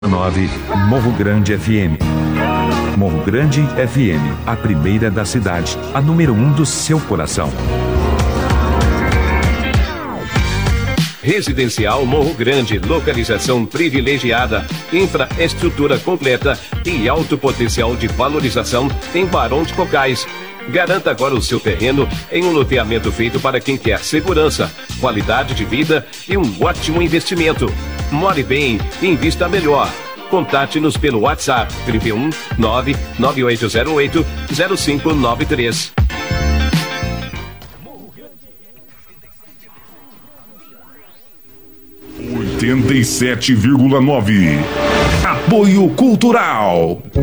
9, Morro Grande FM. Morro Grande FM, a primeira da cidade, a número 1 do seu coração. Residencial Morro Grande, localização privilegiada, infraestrutura completa e alto potencial de valorização em Barão de Cocais. Garanta agora o seu terreno em um loteamento feito para quem quer segurança, qualidade de vida e um ótimo investimento. More bem, invista melhor. Contate-nos pelo WhatsApp 31 99808 0593. 87,9. Apoio Cultural.